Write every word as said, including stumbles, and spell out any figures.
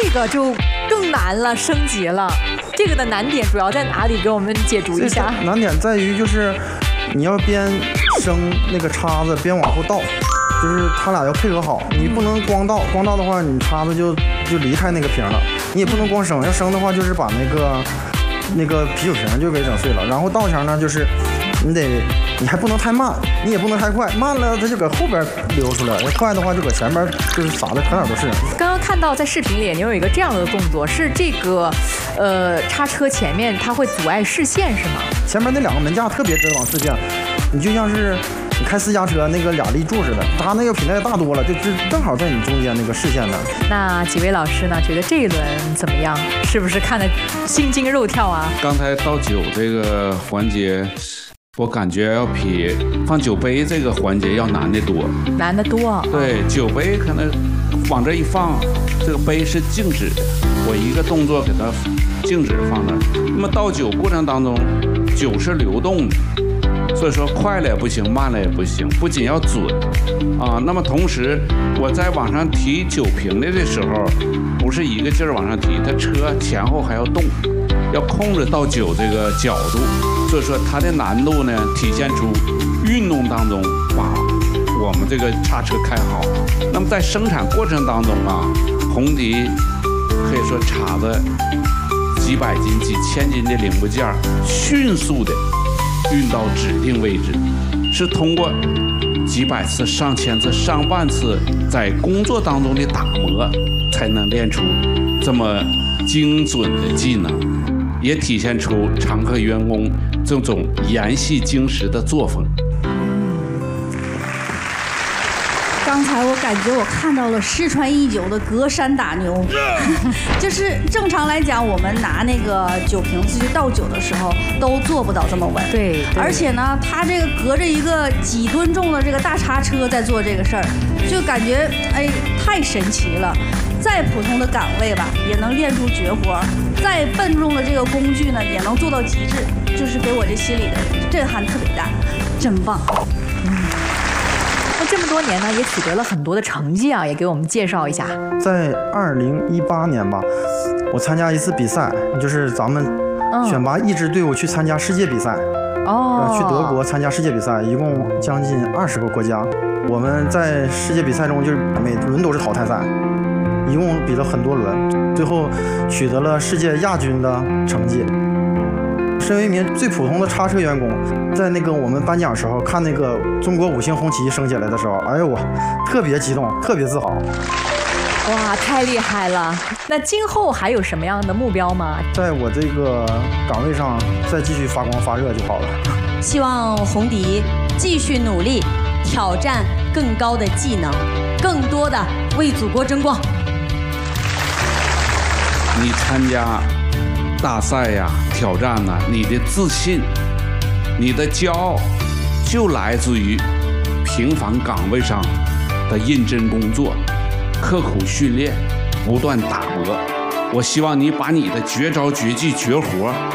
这个就更难了，升级了。这个的难点主要在哪里？给我们解读一下。 难点在于就是你要边升那个叉子边往后倒，就是他俩要配合好，你不能光倒，光倒的话你叉子就就离开那个瓶了，你也不能光升，要升的话就是把那个那个啤酒瓶就给整碎了。然后倒前呢就是你得你还不能太慢，你也不能太快，慢了它就搁后边流出来，要快的话就搁前边就是洒的可哪都是。 刚刚看到在视频里你有一个这样的动作，是这个呃叉车前面它会阻碍视线是吗？ 前面那两个门架特别遮挡视线，你就像是你开私家车那个俩立柱似的，它那个比那个大多了，就就正好在你中间那个视线那儿。 那几位老师呢，觉得这一轮怎么样？是不是看得心惊肉跳啊？ 刚才倒酒这个环节，我感觉要比放酒杯这个环节要难得多。 难得多。 对，酒杯可能往这一放，这个杯是静止的，我一个动作给它静止放那儿。那么倒酒过程当中，酒是流动的。所以说快了也不行，慢了也不行，不仅要准啊，那么同时我在往上提酒瓶的的时候，不是一个劲儿往上提，它车前后还要动，要控制倒酒这个角度。所以说它的难度呢，体现出运动当中把我们这个叉车开好。那么在生产过程当中啊，红迪可以说插着几百斤、几千斤的零部件，迅速的运到指定位置，是通过几百次、上千次、上万次在工作当中的打磨，才能练出这么精准的技能，也体现出长客员工这种研细精实的作风。 刚才我感觉我看到了失传已久的隔山打牛，就是正常来讲，我们拿那个酒瓶子去倒酒的时候，都做不到这么稳。 对， 而且呢，他这个隔着一个几吨重的这个大叉车在做这个事儿，就感觉哎太神奇了。再普通的岗位吧，也能练出绝活；再笨重的这个工具呢，也能做到极致，就是给我这心里的震撼特别大，真棒。 嗯。那这么多年呢，也取得了很多的成绩啊，也给我们介绍一下。 在二零一八年吧，我参加一次比赛，就是咱们选拔一支队伍去参加世界比赛。哦。去德国参加世界比赛，一共将近二十个国家。我们在世界比赛中，就是每轮都是淘汰赛，一共比了很多轮，最后取得了世界亚军的成绩。身为一名最普通的叉车员工，在那个我们颁奖时候看那个中国五星红旗升起来的时候，哎呦我特别激动，特别自豪。 哇，太厉害了！那今后还有什么样的目标吗？ 在我这个岗位上再继续发光发热就好了。 希望红迪继续努力，挑战更高的技能，更多的为祖国争光。 你参加大赛呀、挑战呐、啊，你的自信、你的骄傲，就来自于平凡岗位上的认真工作、刻苦训练、不断打磨。我希望你把你的绝招、绝技、绝活